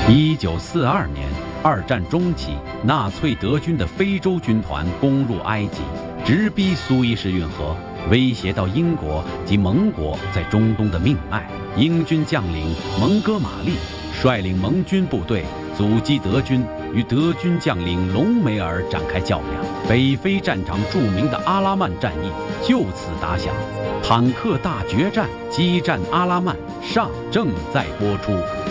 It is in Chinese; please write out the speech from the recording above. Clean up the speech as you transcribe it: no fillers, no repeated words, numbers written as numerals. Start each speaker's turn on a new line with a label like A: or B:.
A: 1942年，二战中期，纳粹德军的非洲军团攻入埃及，直逼苏伊士运河，威胁到英国及盟国在中东的命脉。英军将领蒙哥马利率领盟军部队阻击德军，与德军将领隆美尔展开较量。北非战场著名的阿拉曼战役就此打响。坦克大决战激战阿拉曼上正在播出。